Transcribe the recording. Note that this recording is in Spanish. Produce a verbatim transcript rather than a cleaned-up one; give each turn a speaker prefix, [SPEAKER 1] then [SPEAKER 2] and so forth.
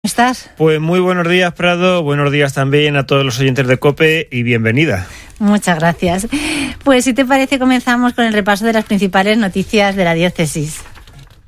[SPEAKER 1] estás?
[SPEAKER 2] Pues muy buenos días, Prado. Buenos días también a todos los oyentes de COPE y bienvenida.
[SPEAKER 1] Muchas gracias. Pues si te parece, comenzamos con el repaso de las principales noticias de la diócesis.